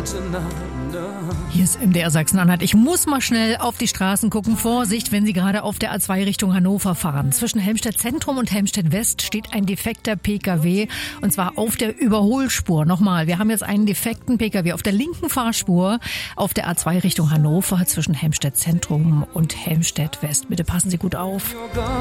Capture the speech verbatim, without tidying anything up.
Hier ist M D R Sachsen-Anhalt. Ich muss mal schnell auf die Straßen gucken. Vorsicht, wenn Sie gerade auf der A zwei Richtung Hannover fahren. Zwischen Helmstedt Zentrum und Helmstedt West steht ein defekter P K W. Und zwar auf der Überholspur. Nochmal, wir haben jetzt einen defekten P K W auf der linken Fahrspur auf der A zwei Richtung Hannover zwischen Helmstedt Zentrum und Helmstedt West. Bitte passen Sie gut auf.